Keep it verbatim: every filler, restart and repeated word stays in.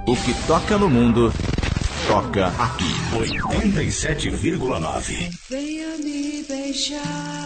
O que toca no mundo, toca aqui. oitenta e sete vírgula nove. Venha me beijar.